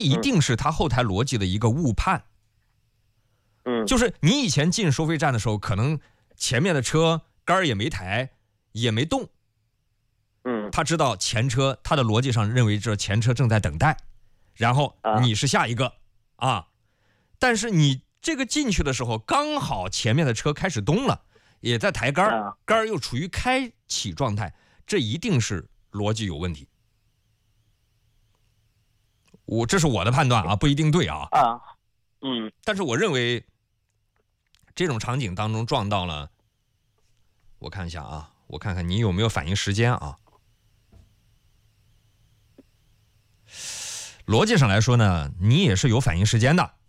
一定是它后台逻辑的一个误判。就是你以前进收费站的时候，可能前面的车杆也没抬，也没动。他知道前车，他的逻辑上认为这前车正在等待，然后你是下一个啊。但是你这个进去的时候，刚好前面的车开始动了，也在抬杆，杆又处于开启状态，这一定是逻辑有问题。这是我的判断啊，不一定对啊。但是我认为这种场景当中撞到了，我看一下啊，我看看你有没有反应时间啊。逻辑上来说呢，你也是有反应时间的。